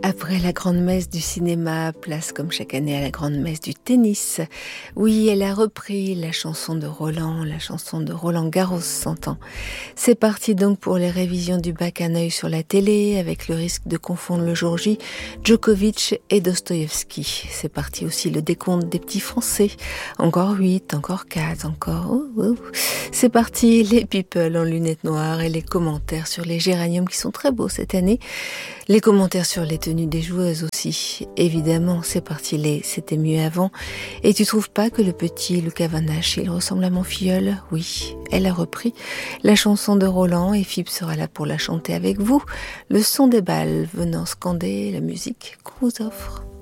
Après la grande messe du cinéma, place comme chaque année à la grande messe du tennis. Oui, elle a repris la chanson de Roland Garros s'entend. C'est parti donc pour les révisions du bac à œil sur la télé, avec le risque de confondre le jour J, Djokovic et Dostoïevski. C'est parti aussi le décompte des petits Français. Encore 8, encore 4, encore... C'est parti les people en lunettes noires et les commentaires sur les géraniums qui sont très beaux cette année. Les commentaires sur les tenues des joueuses aussi. Évidemment, c'est parti les c'était mieux avant. Et tu trouves pas que le petit Lucas Van Hache, il ressemble à mon filleul? Oui, elle a repris la chanson de Roland et Philippe sera là pour la chanter avec vous. Le son des balles venant scander la musique qu'on vous offre.